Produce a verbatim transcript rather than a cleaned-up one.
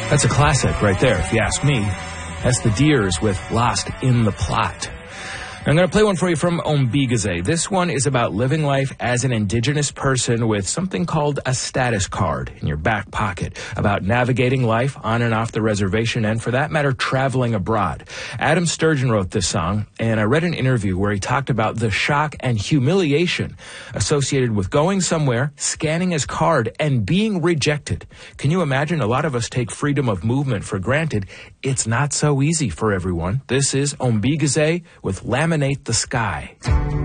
That's a classic right there, if you ask me. That's the Deers with Lost in the Plot. I'm going to play one for you from Ombigueze. This one is about living life as an indigenous person with something called a status card in your back pocket, about navigating life on and off the reservation, and for that matter, traveling abroad. Adam Sturgeon wrote this song, and I read an interview where he talked about the shock and humiliation associated with going somewhere, scanning his card, and being rejected. Can you imagine? A lot of us take freedom of movement for granted. It's not so easy for everyone. This is Ombigueze with Laminate the Sky.